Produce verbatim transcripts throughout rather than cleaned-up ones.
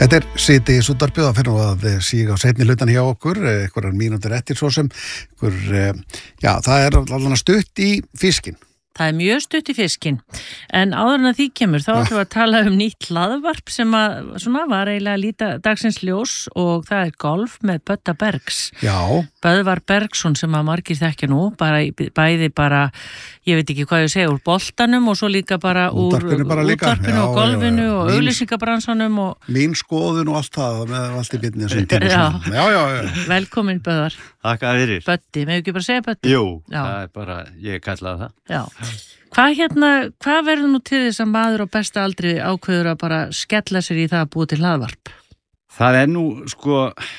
Þetta er síðdegis útvarpið að finna að síga á seinni hlutan hjá okkur, einhverjar mínútur eftir svo sem, einhver, já, það er alveg stutt í fiskinn. Það er mjög stutt í fiskinn, en áður en að því kemur þá ætlum við að tala um nýtt hlaðvarp sem að, svona, var eiginlega að líta dagsins ljós og það er golf með Bödda Bergs. Já. Böðvar Bergsson sem að margir þekkja nú, bara, bæði bara, ég veit ekki hvað ég segja, úr boltanum og svo líka bara úr útvarpinu og golfinu já, já, já. og auglýsingabransanum og... Mín skoðun og allt það, með allt í bitni þessum tíma. Já. já, já, já. Velkomin Böðvar. Takk að fyrir. Böddi, með ekki bara segja Böddi? Jú, já. það er bara, ég kallaði það. Já. Hvað hérna, hvað verður nú til þess að maður á besta aldri ákveður að bara skella sér í það að búa til hlaðvarp? Það er nú, sko,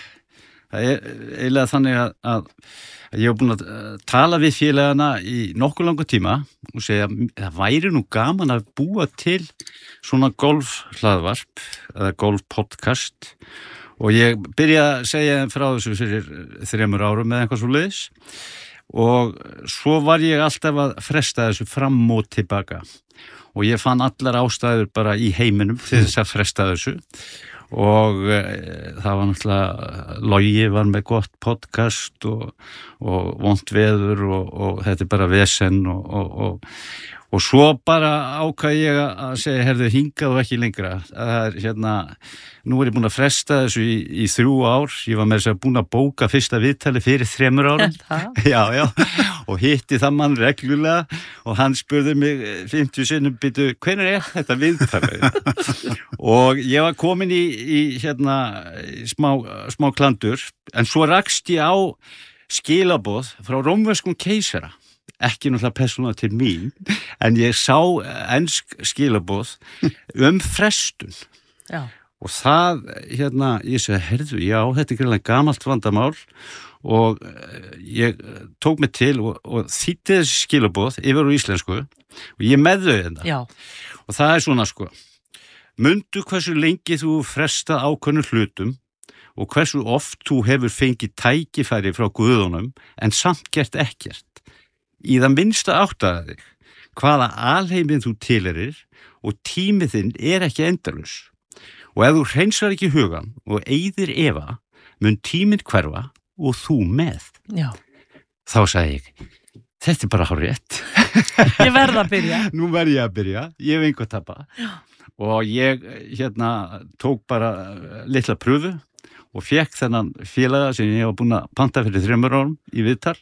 það er eiginlega þannig að, að ég hef búin að tala við félagana í nokkuð langur tíma og segja að það væri nú gaman að búa til svona golfhlaðvarp eða golfpodcast og ég byrja að segja frá þessu fyrir þremur árum með eitthvað svo leiðis. Og svo var ég alltaf að fresta þessu fram og tilbaka og ég fann allar ástæður bara í heiminum til þess að fresta þessu og e, það var náttúrulega Logi var með gott podcast og, og vont veður og, og þetta er bara vesen og, og, og, og svo bara ákvað ég að segja herðu hingað og ekki lengra það er hérna, nú er ég búin að fresta þessu í, í þrjú ár ég var með þess að búin að bóka fyrsta viðtali fyrir þremur árum já, já, og hitti það mann reglulega og hann spurði mig fimmtíu sinnum býtu, hvenær er þetta viðtali og ég var komin í, í hérna smá, smá klandur en svo rakst ég á skilaboð frá rómverskum keisara ekki náttúrulega persónulega til mín en ég sá ensk skilaboð um frestun já. Og það, hérna, ég segi, herðu, já, þetta er greinlega gamalt vandamál og ég tók mig til og, og þýddi þessi skilaboð yfir á íslensku og ég með þau þetta. Já. Og það er svona, sko, mundu hversu lengi þú fresta ákveðnum hlutum og hversu oft þú hefur fengið tækifæri frá guðunum en samt gert ekkert. Í það minnsta áttaði þig, hvaða alheiminn þú tilherir og tímið þinn er ekki endalaus. Og ef þú hreinsar ekki hugan og eyðir efa, mun tíminn hverfa og þú með. Já. Þá sagði ég, þetta er bara hárrétt. Ég verð að byrja. Nú verð ég að byrja, ég hef einhver tapa. Já. Og ég hérna tók bara litla pröfu og fekk þennan félaga sem ég var búin að panta fyrir þremur árum í viðtal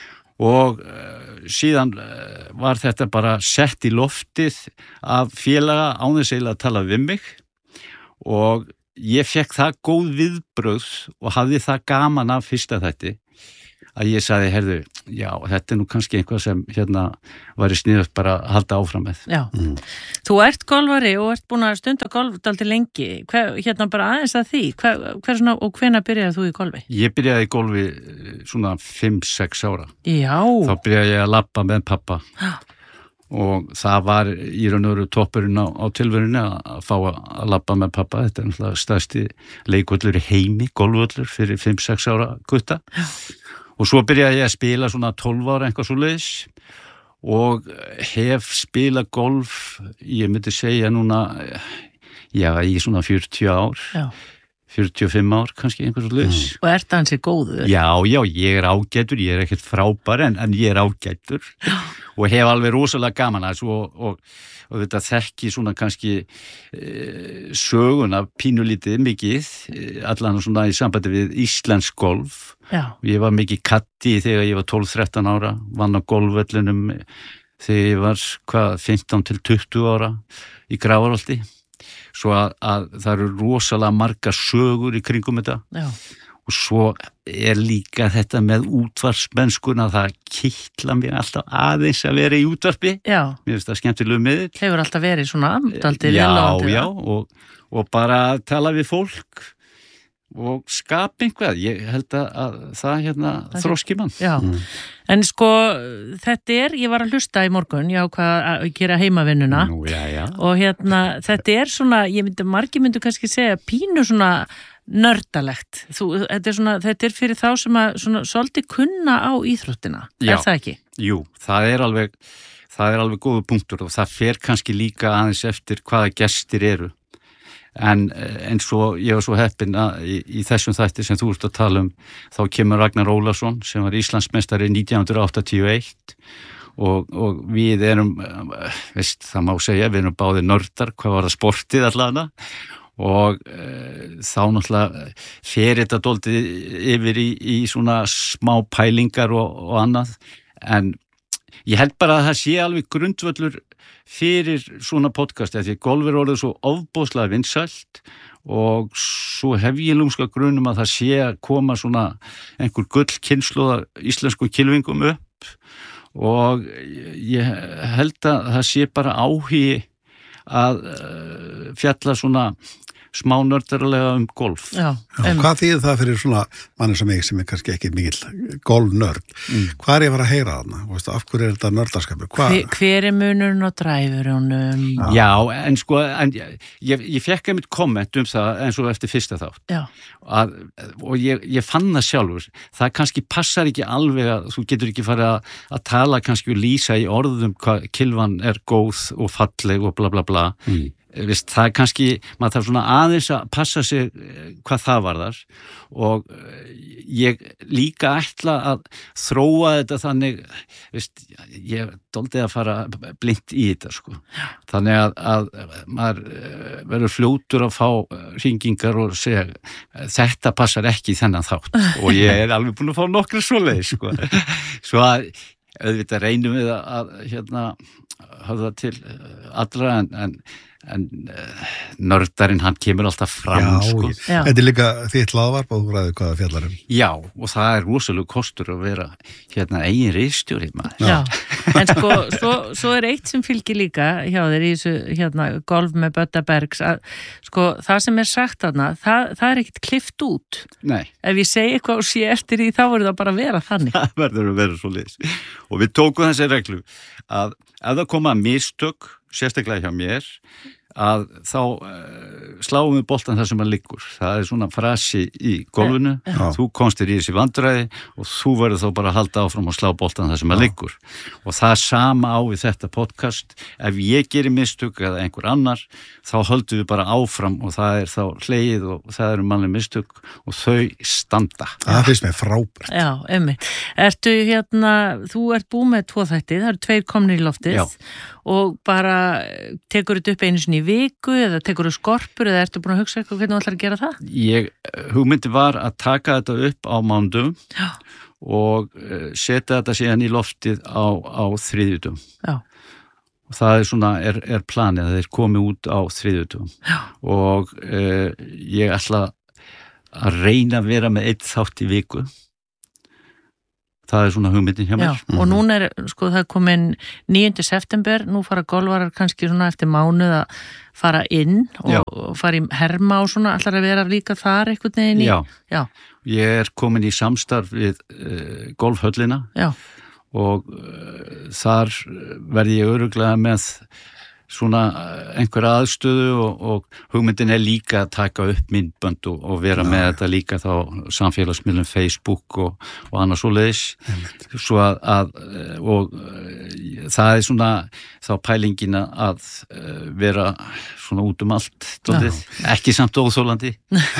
og uh, síðan uh, var þetta bara sett í loftið af félaga án þess eiginlega að tala við mig og ég fekk það góð viðbrögð og hafði það gaman af fyrsta þætti að ég sagði, herðu, já, þetta er nú kannski einhvað sem hérna væri sniðugt bara að halda áfram með. Já, mm. Þú ert golfari og ert búin að stunda golf dálítið lengi, Hver, hérna bara aðeins að því, hver, hver svona, og hvenær byrjaði þú í golfi? Ég byrjaði í golfi svona fimm sex ára. Já. Þá byrjaði ég að labba með pappa. Já. Og það var í raun og veru toppurinn á, á tilverunni að fá að labba með pappa. Þetta er náttúrulega stærsti leikvöllur í heimi, golfvöllur fyrir fimm sex ára gutta. Já. Og svo byrjaði ég að spila svona tólf ára eitthvað svo leiðis og hef spilað golf, ég myndi segja núna, já, í svona fjörutíu ár. Já. fjörutíu og fimm ár kannski einhvers leiðis. Mm. Og ert hansi góður? Já, já, ég er ágætur, ég er ekkert frábær en, en ég er ágætur og hef alveg rosalega gaman að þessu og, og, og þetta þekki svona kannski e, söguna pínulítið mikið, e, allan svona í sambandi við íslensk golf. Já. Ég var mikið katti þegar ég var tólf þrettán ára, vann á golfvellinum þegar ég var hvað, fimmtán til tuttugu ára í Grafarholti. Svo að, að það eru rosalega margar sögur í kringum þetta. Já. Og svo er líka þetta með útvarpsmennskuna, það kittla mér alltaf aðeins að vera í útvarpi. Já. Mér finnst það skemmtilegu miðill. Hefur alltaf verið svona amdaldið já, já, já, og, og bara tala við fólk og skapa einhvað. Ég held að, að það hérna þroski mann. Já, mm. En sko þetta er, ég var að hlusta í morgun, ég ákvað að gera heimavinnuna. Nú, já, já. Og hérna þetta er svona, ég myndi, margir myndu kannski segja pínu svona nördalegt. Þú, þetta er svona, þetta er fyrir þá sem að svona svolítið kunna á íþróttina. Já. Er það ekki? Jú, það er alveg, það er alveg góður punktur og það fer kannski líka aðeins eftir hvaða gestir eru. en eins og ég var svo heppinn að í, í þessum þætti sem þú ert að tala um, þá kemur Ragnar Ólafsson sem var Íslandsmeistari nítján hundruð áttatíu og eitt og, og við erum, veist, það má segja, við erum báðir nördar, hvað var það sportið allavega og e, þá náttúrulega fer þetta dálítið yfir í, í svona smá pælingar og, og annað, en ég held bara að það sé alveg grundvöllur fyrir svona podcast, því að golf er orðið svo ofboðslega vinsælt og svo hef ég lúmska grunum að það sé að koma svona einhver gull kynslóða íslensku kylfingum upp og ég held að það sé bara áhugi að fjalla svona smá nördarlega um golf. Já, Já, um. hvað þýðir það fyrir svona manni sem ég sem er kannski ekki mikill golfnörd? Mm. Hvað er ég að fara að heyra þarna? Veistu, af hverju er þetta nördarskapur? Hver, hver er munurinn á dræfurunum? Já. Já, en sko, en ég, ég fekk einmitt komment um það eins og eftir fyrsta þátt. Já. Að, og ég, ég fann það sjálfur. Það kannski passar ekki alveg að þú getur ekki farið að, að tala kannski og lýsa í orðum hvað kylfan er góð og falleg og bla bla bla. Mm. Vist, það er kannski, maður þarf svona aðeins að passa sig hvað það varðar og ég líka ætla að þróa þetta þannig, vist, ég dóldi að fara blind í þetta sko. Þannig að, að maður verður fljótur að fá hringingar og segja þetta passar ekki í þennan þátt og ég er alveg búin að fá nokkra svoleiðis sko. Svo að auðvitað reynum við að, að hérna hafa það til allra en, en en uh, nördarinn hann kemur alltaf fram Já, sko. Já. Þetta er líka þitt hlaðvarp og þú ræður hvaða fjallar um. Já, og það er rosalega kostur að vera hérna eigin ritstjóri maður. Já, en sko svo, svo er eitt sem fylgir líka hjá þér í þessu hérna golf með Bödda Bergs að sko það sem er sagt þarna, það, það er ekkert klift út. Nei. Ef ég segi eitthvað og sé eftir því þá verður það bara að vera þannig. Það verður að vera svo leys. Og við tókum þessi reglu að ef það koma mistök sérstaklega hjá mér að þá uh, sláum við boltan þar sem hann liggur. Það er svona frasi í golfinu, Já. þú komst þér í þessi vandræði og þú verður þá bara að halda áfram og slá boltan þar sem hann liggur. Og það sama á við þetta podcast. Ef ég gerir mistök eða einhver annar, þá höldum við bara áfram og það er þá hlegið og það eru mannleg mistök og þau standa. Það finnst mér frábært. Já, einmitt. Ertu hérna, þú ert búið með tvo þætti, það eru tveir komnir í loftið. Já. Og bara tekur þetta upp einu sinni í viku eða tekur þú skorpur eða ertu búin að hugsa eitthvað hvernig þú ætlar að gera það? Ég, hugmyndi var að taka þetta upp á mánudum Já. og uh, setja þetta síðan í loftið á, á þriðjudum. Já. Og það er svona, er, er planið að þeir komi út á þriðjudum. Já. Og uh, ég ætla að reyna að vera með eitt þátt í viku. Það er svona hugmyndin hjá mér. Já, og núna er, sko, það er komin níundi september, nú fara golfarar kannski svona eftir mánuð að fara inn og, og fara í herma og svona, ætlar að vera líka þar einhvern veginn í? Já. Já. Ég er komin í samstarf við uh, golfhöllina Já. og uh, þar verði ég örugglega með svona einhverja aðstöðu og, og hugmyndin er líka að taka upp myndbönd og, og vera Næ. með þetta líka þá samfélagsmiðlum Facebook og, og annars svoleiðis svo að, að og það er svona þá pælingin að vera svona út um allt dálítið, ekki samt óþólandi.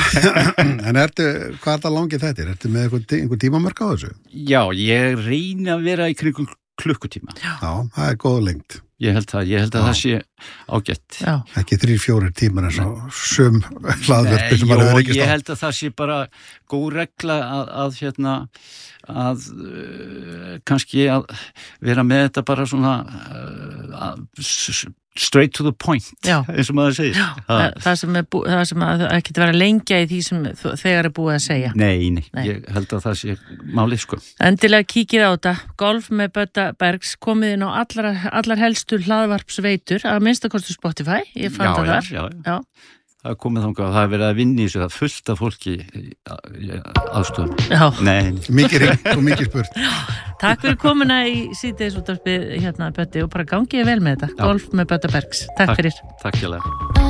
En ertu, hvað er það langið þetta? Ertu með einhver, einhver tímamörk á þessu? Já, ég reyni að vera í kringum klukkutíma. Já, það er góð lengt. Ég held að, ég held að það sé ágætt. Já. Ekki þrír, fjórir tímar eins og sum hlaðverfi sem maður hefur ekki stáð. Ég held að það sé bara góð regla að, að hérna, að uh, kannski að vera með þetta bara svona uh, straight to the point, Já. eins og maður segir. Það, það sem er bú, það sem að ekki vera lengja í því sem þegar er búið að segja. Nei, nei, nei. Ég held að það sé málið sko. Endilega kíkið á þetta. Golf með Bödda Bergs komið inn á allar, allar helstu hlaðvarpsveitur að minnstakosti Spotify. Ég fann já, það já, þar. Já, já. Það er komið þangað og það er verið að vinna í þessu, það er fullt af fólki aðstöðum. Já. Nei. Mikið ringt og mikið spurt. Takk fyrir komuna í síðdegisútvarpið hérna Böddi og bara gangið vel með þetta. Já. Golf með Bödda Bergs. Takk, takk fyrir. Takk hjá